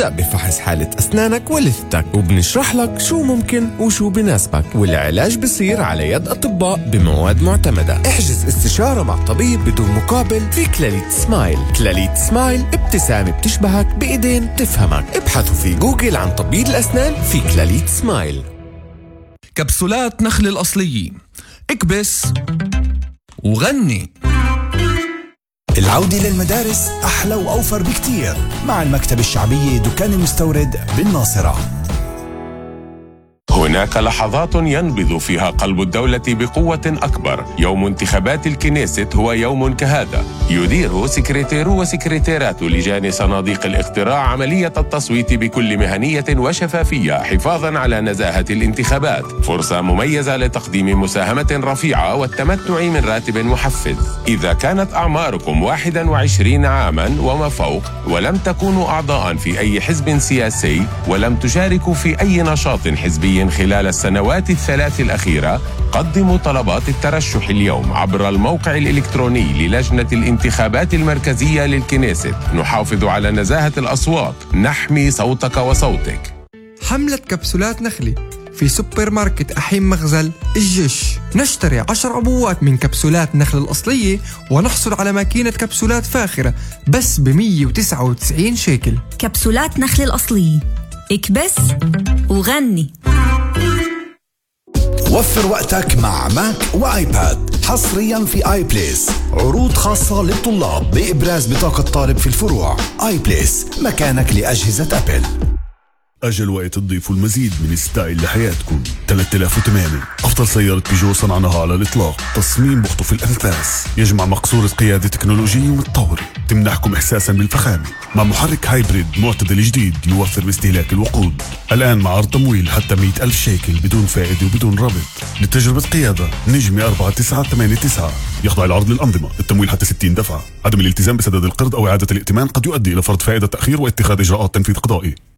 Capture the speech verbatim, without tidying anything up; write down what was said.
بفحص حالة أسنانك ولثتك، وبنشرح لك شو ممكن وشو بناسبك، والعلاج بصير على يد أطباء بمواد معتمدة. احجز استشارة مع طبيب بدون مقابل في كلاليت سمايل. كلاليت سمايل، ابتسامة بتشبهك بإيدين تفهمك. ابحثوا في جوجل عن تبييض الأسنان في كلاليت سمايل. كبسولات نخل الأصلية، اكبس وغني. العودة للمدارس أحلى وأوفر بكتير مع المكتبة الشعبية دكان المستورد بالناصرة. هناك لحظات ينبض فيها قلب الدولة بقوة أكبر. يوم انتخابات الكنيست هو يوم كهذا يدير سكرتيرو وسكرتيرات لجان صناديق الاقتراع عملية التصويت بكل مهنية وشفافية حفاظا على نزاهة الانتخابات. فرصة مميزة لتقديم مساهمة رفيعة والتمتع من راتب محفز. إذا كانت أعماركم واحد وعشرين عاما وما فوق ولم تكونوا أعضاء في أي حزب سياسي ولم تشاركوا في أي نشاط حزبي خلال السنوات الثلاث الأخيرة، قدموا طلبات الترشح اليوم عبر الموقع الإلكتروني للجنة الانتخابات المركزية للكنيست. نحافظ على نزاهة الأصوات، نحمي صوتك وصوتك. حملة كبسولات نخلي في سوبر ماركت أحيم مغزل الجيش. نشتري عشر عبوات من كبسولات نخل الأصلية ونحصل على ماكينة كبسولات فاخرة بس ب مية وتسعة وتسعين شيكل. كبسولات نخل الأصلية، اكبس وغني. وفر وقتك مع ماك وآيباد حصريا في آي بليس. عروض خاصة للطلاب بإبراز بطاقة طالب في الفروع. آي بليس، مكانك لأجهزة أبل. أجل وقت تضيفوا المزيد من ستايل لحياتكم. ثلاثة آلاف وثمانية، أفضل سيارة بيجو صنعناها على الإطلاق. تصميم بخطف الأنفاس، يجمع مقصورة قيادة تكنولوجية ومتطورة تمنحكم إحساسا بالفخامة مع محرك هايبريد معتدل جديد يوفر باستهلاك الوقود. الآن مع عرض تمويل حتى مئة ألف شيكل بدون فائدة وبدون ربط. لتجربة قيادة نجمة أربعة تسعة ثمانية تسعة. يخضع العرض للأنظمة، التمويل حتى ستين دفعة. عدم الالتزام بسداد القرض أو إعادة الائتمان قد يؤدي إلى فرض فائدة تأخير واتخاذ إجراءات تنفيذ قضائي.